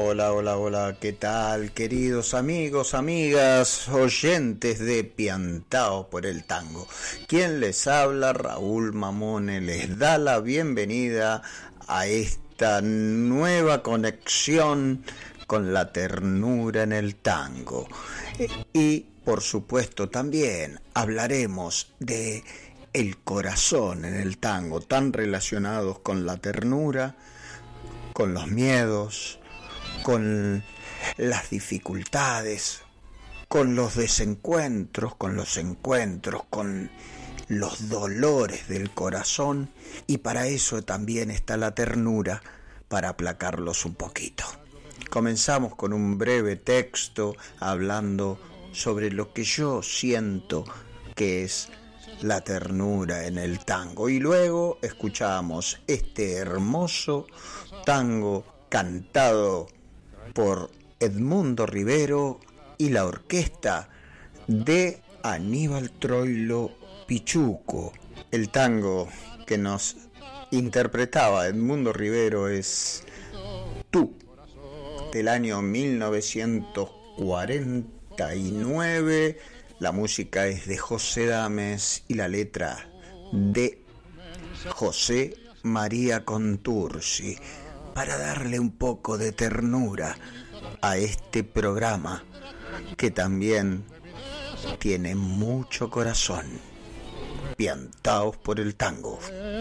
Hola, hola, hola, ¿qué tal, queridos amigos, amigas, oyentes de Piantao por el Tango? Quien les habla, Raúl Mamone, les da la bienvenida a esta nueva conexión con la ternura en el tango. Y, por supuesto, también hablaremos de el corazón en el tango, tan relacionados con la ternura, con los miedos, con las dificultades, con los desencuentros, con los encuentros, con los dolores del corazón, y para eso también está la ternura, para aplacarlos un poquito. Comenzamos con un breve texto hablando sobre lo que yo siento que es la ternura en el tango, y luego escuchamos este hermoso tango cantado por Edmundo Rivero y la orquesta de Aníbal Troilo Pichuco. El tango que nos interpretaba Edmundo Rivero es Tú, del año 1949. La música es de José Dames y la letra de José María Contursi, para darle un poco de ternura a este programa que también tiene mucho corazón. Piantaos por el tango.